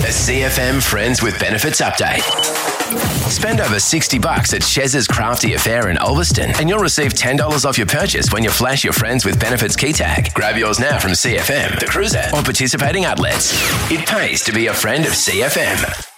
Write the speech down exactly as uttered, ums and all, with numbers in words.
A C F M Friends with Benefits update. Spend over sixty bucks at Chez's Crafty Affair in Ulverston and you'll receive ten dollars off your purchase when you flash your Friends with Benefits key tag. Grab yours now from C F M, The Cruiser, or participating outlets. It pays to be a friend of C F M.